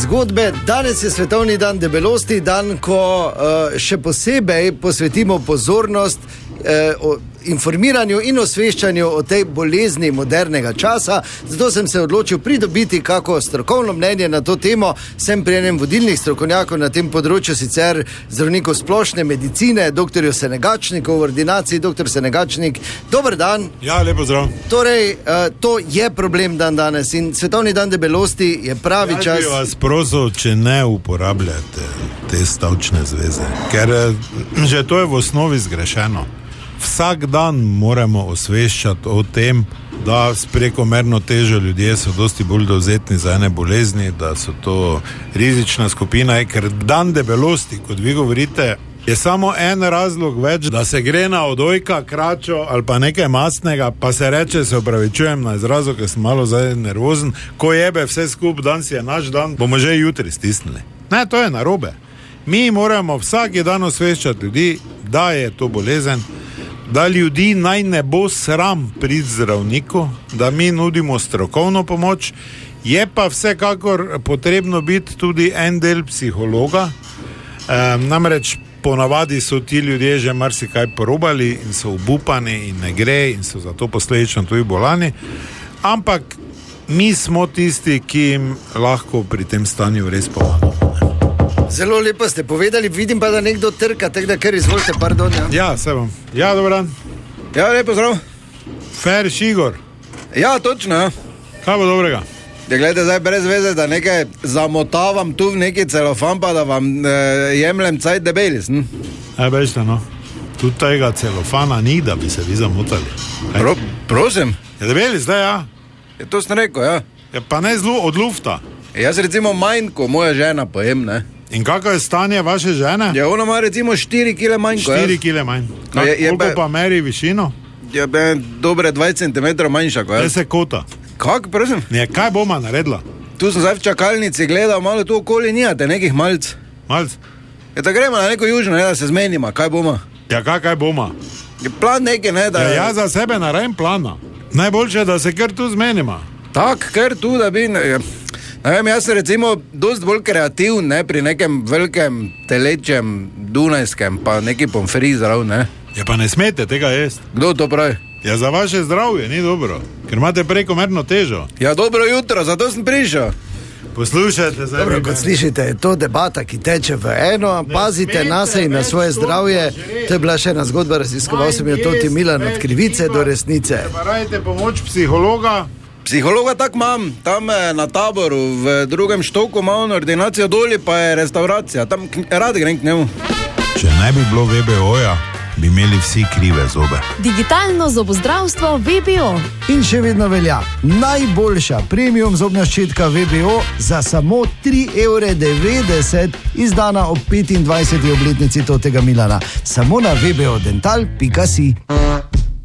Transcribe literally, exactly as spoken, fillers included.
zgodbe. Danes je svetovni dan debelosti, dan, ko uh, še posebej posvetimo pozornost uh, informiranju in osveščanju o tej bolezni modernega časa. Zato sem se odločil pridobiti kako strokovno mnenje na to temo. Sem pri enem vodilnih strokovnjakov na tem področju, sicer zdravnikov splošne medicine, doktorju Senegačniku v ordinaciji. Doktor Senegačnik, dober dan. Ja, lepo zdrav. Torej, uh, to je problem dan danes in svetovni dan debelosti je pravi ja, čas. Jaz bi vas prosil, če ne uporabljate te stavčne zveze, ker že to je v osnovi zgrešeno. Vsak dan moramo osveščati o tem, da s prekomerno težo ljudje so dosti bolj dovzetni za ene bolezni, da so to rizična skupina, ker dan debelosti, kot vi govorite, je samo en razlog več, da se gre na odojka, kračo ali pa nekaj mastnega, pa se reče, se opravičujem na izrazu, ker sem malo zdaj nervozen, ko jebe vse skup, dan si je naš dan, bomo že jutri stisnili. Ne, to je narobe. Mi moramo vsak dan osveščati ljudi, da je to bolezen, da ljudi naj ne bo sram priti zdravniku, da mi nudimo strokovno pomoč, je pa vsekakor potrebno biti tudi en del psihologa, e, namreč ponavadi so ti ljudje že marsikaj porobali in so obupani in ne gre in so zato posledično tudi bolani, ampak mi smo tisti, ki jim lahko pri tem stanju res pomagamo. Zelo lepo ste povedali, vidim pa, da nekdo trka, tako da kar izvolite, pardon. Ja, ja se vam. Ja, dober dan. Ja, lepo zdrav. Fer Šigor. Ja, točno, ja. Kaj bo dobrega? Da gledajte, zdaj brez veze, da nekaj zamotavam tu v neki celofan, pa da vam e, jemljem cajt debelis, hm? E, bežte, no. Tudi tega celofana ni, da bi se vi zamotali. Pro, prosim? Je debelis, zdaj, ja. Je to sem rekel, ja. Je pa ne zlu, od lufta. Jaz recimo manj, ko moja žena pojem, ne. In kako je stanje vaše žene? Ja, ona ima recimo štiri kile manj. štiri kile manj. Kak, je, je koliko be, pa meri višino? Ja, be, dobre dvajset centimetrov manjša, ko je. Te se kota. Kak, prosim? Ne, kaj boma naredila? Tu sem zdaj v čakalnici gledal, malo tu okoli nijate, nekih malc. Malc? Ja, da gremo na neko južno, ne, da se zmenima, kaj boma? Ja, kaj, kaj boma? Je plan nekaj, ne, da... Ja, jaz za sebe naredim plana. Najboljše, da se kar tu zmenima. Tak, kar tu, da bi... Ne, ne vem, jaz sem recimo dost bolj kreativ, ne, pri nekem velikem telečem dunajskem, pa neki pomfri zdrav, ne. Ja, pa ne smete tega jesti. Kdo to pravi? Ja, za vaše zdravje ni dobro, ker imate prekomerno težo. Ja, dobro jutro, zato sem prišel. Poslušajte, zdaj. Dobro, kot slišite, je to debata, ki teče v eno, pazite na se in na svoje zdravje. To je bila še ena zgodba, raziskoval sem jo Toti Milan od krivice do resnice. Prebarajte pomoč psihologa. Psihologa tak imam, tam na Taboru, v drugem štoku imam ordinacijo, doli pa je restauracija, tam rad grem k njemu. Če ne bi bilo V B O-ja, bi imeli vsi krive zobe. Digitalno zobozdravstvo V B O. In še vedno velja najboljša premium zobna ščitka V B O za samo tri evre devetdeset, izdana ob petindvajseti obletnici Totega Milana. Samo na v b o dental pika si.